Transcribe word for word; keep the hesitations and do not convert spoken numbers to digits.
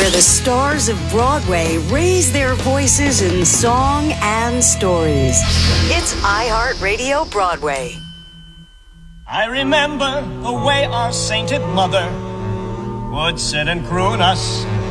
where the stars of Broadway raise their voices in song and stories. It's iHeartRadio Broadway. I remember the way our sainted mother would sit and croon us